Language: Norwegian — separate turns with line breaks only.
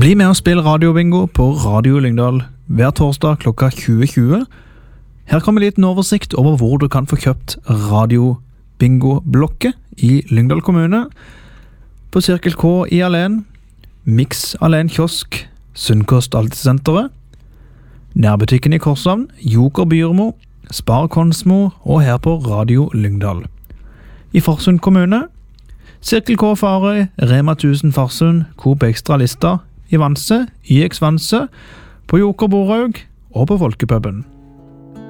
Bli med og spill radiobingo på Radio Lyngdal hver torsdag klokka 20.20. Her kommer en liten oversikt over hvor du kan få kjøpt radiobingo-blokket i Lyngdal kommune. På Cirkel K i Alen, Mix Alen Kiosk, Sunnkost Alltidssenteret, nærbutikken i Korshavn, Joker Byrmo, Spar Konsmo og her på Radio Lyngdal. I Farsund kommune, Cirkel K Farøy, Rema 1000 Farsund, Coop Extra Lista, i Vanse, YX Vanse, på Joker Boraug og på Folkepubben.